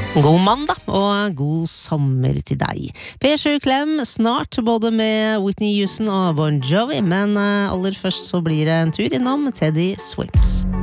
God mandag og god sommer til deg. P7 Klem snart både med Whitney Houston og Bon Jovi, men aller først så blir det en tur innom Teddy Swims.